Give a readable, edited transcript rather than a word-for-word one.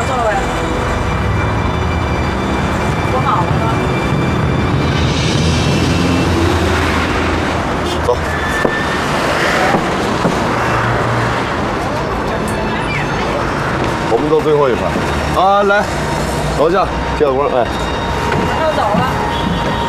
坐了呗。说好了吗？ 走。我们坐最后一排。啊，来，楼下，接个光，哎。 要走了。